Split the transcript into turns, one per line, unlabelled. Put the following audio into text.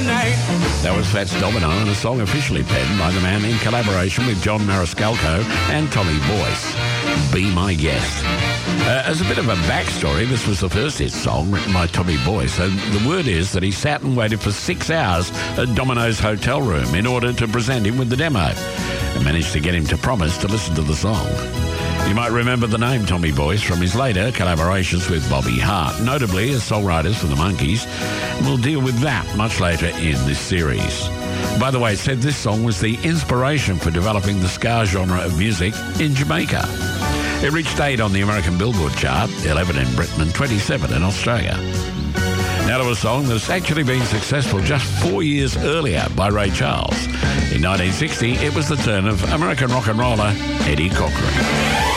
That was Fats Domino, and a song officially penned by the man in collaboration with John Mariscalco and Tommy Boyce. Be My Guest. As a bit of a backstory, this was the first hit song written by Tommy Boyce, and the word is that he sat and waited for 6 hours at Domino's hotel room in order to present him with the demo, and managed to get him to promise to listen to the song. You might remember the name Tommy Boyce from his later collaborations with Bobby Hart, notably as songwriters for the Monkees, and we'll deal with that much later in this series. By the way, it said this song was the inspiration for developing the ska genre of music in Jamaica. It reached 8 on the American Billboard chart, 11 in Britain and 27 in Australia. Now to a song that's actually been successful just 4 years earlier by Ray Charles. In 1960, it was the turn of American rock and roller Eddie Cochran.